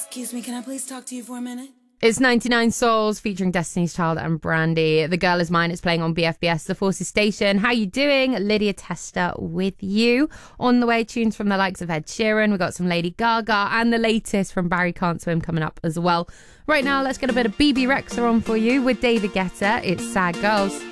Excuse me, can I please talk to you for a minute? It's 99 Souls featuring Destiny's Child and Brandy. The Girl Is Mine. It's playing on BFBS, The Forces Station. How you doing? Lydia Tester with you. On the way, tunes from the likes of Ed Sheeran. We've got some Lady Gaga and the latest from Barry Can't Swim coming up as well. Right now, let's get a bit of BB Rexha on for you with David Guetta. It's Sad Girls.